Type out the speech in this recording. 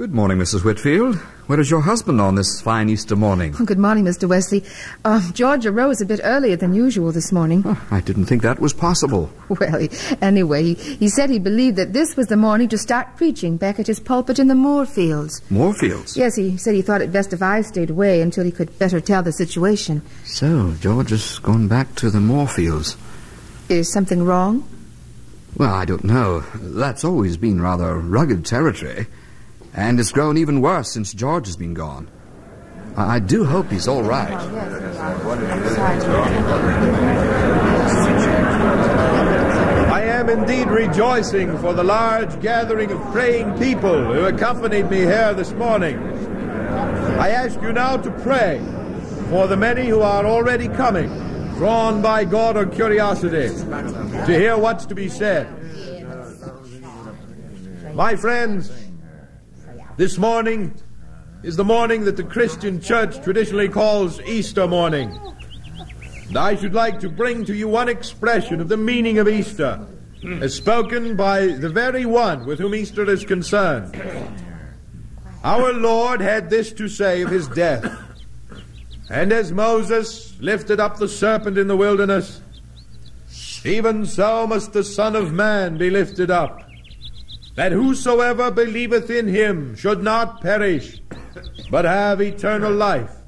Good morning, Mrs. Whitfield. Where is your husband on this fine Easter morning? Good morning, Mr. Wesley. George arose a bit earlier than usual this morning. I didn't think that was possible. Well, anyway, he said he believed that this was the morning to start preaching back at his pulpit in the Moorfields. Moorfields? Yes, he said he thought it best if I stayed away until he could better tell the situation. So, George has gone back to the Moorfields. Is something wrong? Well, I don't know. That's always been rather rugged territory. And it's grown even worse since George has been gone. I do hope he's all right. I am indeed rejoicing for the large gathering of praying people who accompanied me here this morning. I ask you now to pray for the many who are already coming, drawn by God or curiosity, to hear what's to be said. My friends, this morning is the morning that the Christian Church traditionally calls Easter morning. And I should like to bring to you one expression of the meaning of Easter, as spoken by the very one with whom Easter is concerned. Our Lord had this to say of his death: "And as Moses lifted up the serpent in the wilderness, even so must the Son of Man be lifted up, that whosoever believeth in him should not perish, but have eternal life."